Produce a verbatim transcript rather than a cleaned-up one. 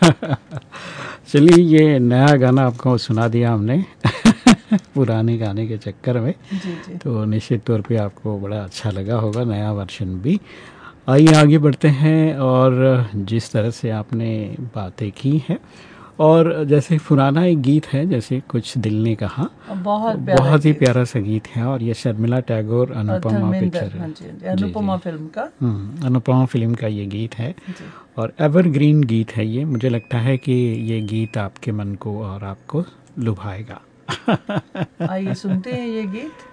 चलिए, ये नया गाना आपको सुना दिया हमने पुराने गाने के चक्कर में। जी जी। तो निश्चित तौर पे आपको बड़ा अच्छा लगा होगा नया वर्जन भी। आइए आगे बढ़ते हैं। और जिस तरह से आपने बातें की हैं, और जैसे पुराना एक गीत है, जैसे कुछ दिल ने कहा, बहुत प्यारा बहुत ही गीत। प्यारा सा गीत है। और ये शर्मिला टैगोर अनुपमा धर्मेंद्र, पिक्चर है। हाँ जी, अनुपमा फिल्म का। हम्म, अनुपमा फिल्म का ये गीत है जी। और एवरग्रीन गीत है ये। मुझे लगता है कि ये गीत आपके मन को और आपको लुभाएगा। आइए सुनते हैं ये गीत।